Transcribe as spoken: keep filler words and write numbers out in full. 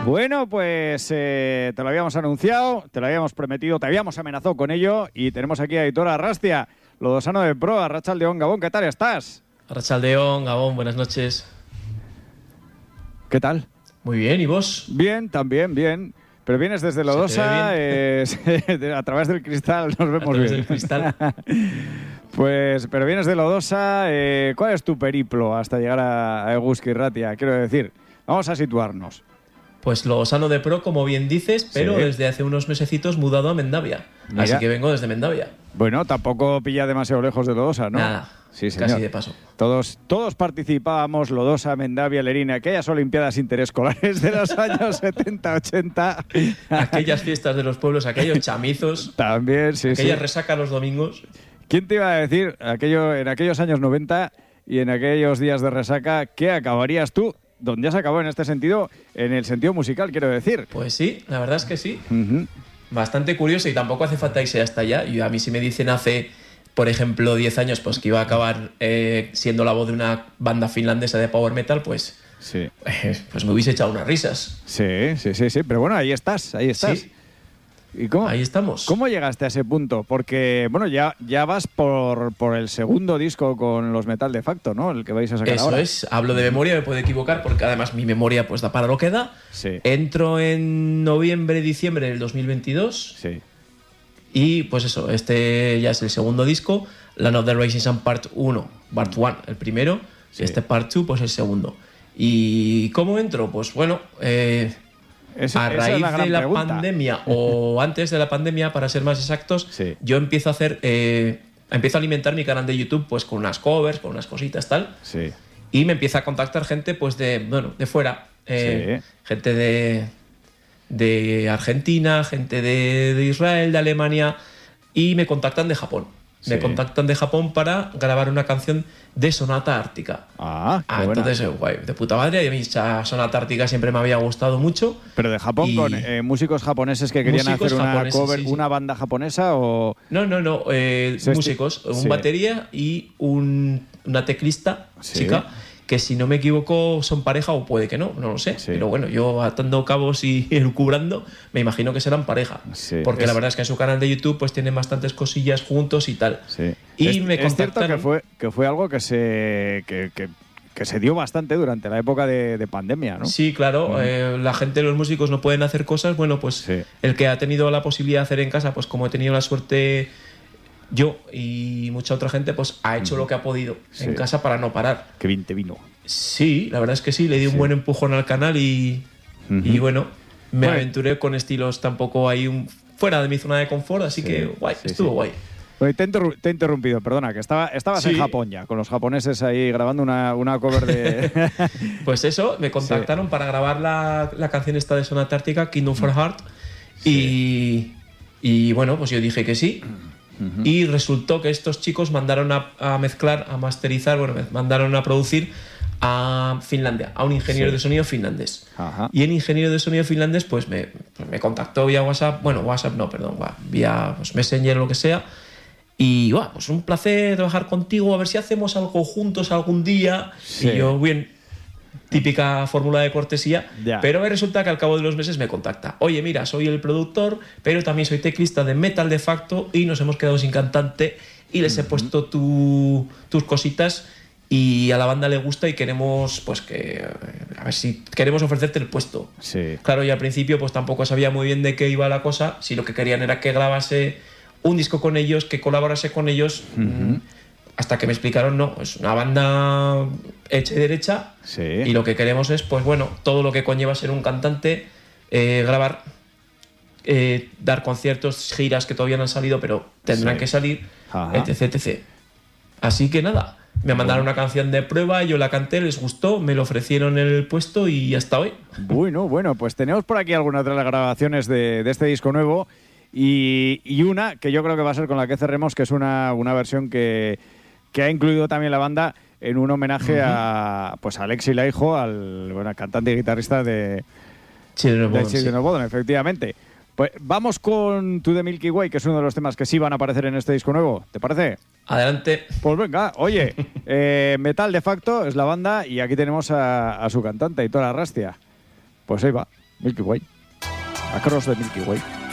Bueno, pues eh, te lo habíamos anunciado, te lo habíamos prometido, te habíamos amenazado con ello y tenemos aquí a Aitor Arrastia, Lodosano de Pro, Arratsaldeon, Gabón, ¿qué tal estás? Arratsaldeon, Gabón, buenas noches. ¿Qué tal? Muy bien, ¿y vos? Bien, también, bien. Pero vienes desde Lodosa, eh, a través del cristal nos vemos a través bien. del cristal. Pues, pero vienes de Lodosa, eh, ¿cuál es tu periplo hasta llegar a, a Eguzki Irratia? Quiero decir, vamos a situarnos. Pues Lodosano de Pro, como bien dices, pero sí. desde hace unos mesecitos mudado a Mendavia. Mira. Así que vengo desde Mendavia. Bueno, tampoco pilla demasiado lejos de Lodosa, ¿no? Nada, sí, señor. Casi de paso. Todos, todos participábamos, Lodosa, Mendavia, Lerina, aquellas olimpiadas interescolares de los años setenta, ochenta. Aquellas fiestas de los pueblos, aquellos chamizos. También, sí, aquellas sí. resaca los domingos. ¿Quién te iba a decir aquello, en aquellos años noventa y en aquellos días de resaca que acabarías tú donde has acabado en este sentido, en el sentido musical, quiero decir? Pues sí, la verdad es que sí. Uh-huh. Bastante curioso y tampoco hace falta irse hasta allá. Y a mí si me dicen hace, por ejemplo, diez años pues que iba a acabar eh, siendo la voz de una banda finlandesa de power metal, pues, sí. eh, pues me hubiese echado unas risas. Sí, sí, sí, sí. Pero bueno, ahí estás, ahí estás. Sí. ¿Y cómo, ahí estamos. ¿Cómo llegaste a ese punto? Porque, bueno, ya, ya vas por, por el segundo disco con los Metal de Facto, ¿no? El que vais a sacar Eso ahora. es. Hablo de memoria, me puedo equivocar, porque además mi memoria pues da para lo que da. Sí. Entro en noviembre, diciembre del dos mil veintidós. Sí. Y pues eso, este ya es el segundo disco. Land of the Rising Sun Part uno, Part uno, el primero. Sí. Este Part dos, pues el segundo. ¿Y cómo entro? Pues bueno... Eh, Ese, a raíz la de la pregunta. pandemia o antes de la pandemia, para ser más exactos, sí. yo empiezo a hacer, eh, empiezo a alimentar mi canal de YouTube pues con unas covers, con unas cositas tal, sí. y me empieza a contactar gente pues de, bueno, de fuera, eh, sí. gente de, de Argentina, gente de, de Israel, de Alemania, y me contactan de Japón. Sí. Me contactan de Japón para grabar una canción de Sonata Ártica. Ah, qué ah entonces, eh, guay, de puta madre. Y a mí esa Sonata Ártica siempre me había gustado mucho. ¿Pero de Japón y... con eh, músicos japoneses que querían hacer una cover, sí, una sí. banda japonesa o...? No, no, no. Eh, músicos, un sí. batería y un, una teclista, sí. chica, que si no me equivoco son pareja o puede que no, no lo sé. Sí. Pero bueno, yo atando cabos y elucubrando, me imagino que serán pareja. Sí. Porque es... la verdad es que en su canal de YouTube pues tienen bastantes cosillas juntos y tal. Sí. Y es, me es cierto contactaron... que fue, que fue algo que se... Que, que... que se dio bastante durante la época de, de pandemia, ¿no? Sí, claro. Uh-huh. Eh, la gente, los músicos no pueden hacer cosas. Bueno, pues sí. el que ha tenido la posibilidad de hacer en casa, pues como he tenido la suerte yo y mucha otra gente, pues ha hecho uh-huh. lo que ha podido sí. en casa para no parar. Qué bien te vino. Sí, la verdad es que sí. Le di un sí. buen empujón al canal y, uh-huh. y bueno, me bueno. aventuré con estilos tampoco ahí un, fuera de mi zona de confort, así sí. que guay, sí, estuvo sí. guay. Bueno, te, he interru- te he interrumpido, perdona, que estaba, estabas sí. en Japón ya, con los japoneses ahí grabando una, una cover de... Pues eso, me contactaron sí. para grabar la, la canción esta de Sonata Ártica, Kingdom for Heart, sí. y, y bueno, pues yo dije que sí, uh-huh. y resultó que estos chicos mandaron a, a mezclar, a masterizar, bueno, me mandaron a producir a Finlandia, a un ingeniero sí. de sonido finlandés. Ajá. Y el ingeniero de sonido finlandés pues me, pues me contactó vía WhatsApp, bueno, WhatsApp no, perdón, vía pues, Messenger o lo que sea. Y bueno, pues un placer trabajar contigo, a ver si hacemos algo juntos algún día. Sí. Y yo, bien, típica fórmula de cortesía. Ya. Pero me resulta que al cabo de los meses me contacta. Oye, mira, soy el productor, pero también soy teclista de Metal de Facto y nos hemos quedado sin cantante y les uh-huh. he puesto tu, tus cositas y a la banda le gusta y queremos, pues que, a ver si queremos ofrecerte el puesto. Sí. Claro, y al principio pues tampoco sabía muy bien de qué iba la cosa, si lo que querían era que grabase un disco con ellos, que colaborase con ellos, uh-huh. hasta que me explicaron, no, es una banda hecha y derecha, sí. y lo que queremos es, pues bueno, todo lo que conlleva ser un cantante, eh, grabar, eh, dar conciertos, giras que todavía no han salido, pero tendrán sí. que salir, etc, etcétera. Así que nada, me mandaron bueno. una canción de prueba, yo la canté, les gustó, me lo ofrecieron en el puesto y hasta hoy. Bueno, bueno, pues tenemos por aquí algunas de las grabaciones de, de este disco nuevo. Y, y una que yo creo que va a ser con la que cerremos, que es una, una versión que, que ha incluido también la banda en un homenaje uh-huh. a pues a Alexi Laiho, al bueno, cantante y guitarrista de Children of Bodom, sí. efectivamente. Pues vamos con To the Milky Way, que es uno de los temas que sí van a aparecer en este disco nuevo. ¿Te parece? Adelante. Pues venga, oye, eh, Metal de Facto es la banda y aquí tenemos a, a su cantante, Aitor Arrastia. Pues ahí va. Milky Way. Across the Milky Way.